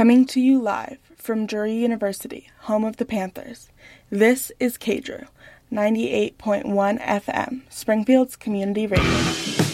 Coming to you live from Drury University, home of the Panthers, this is KDRU, 98.1 FM, Springfield's community radio.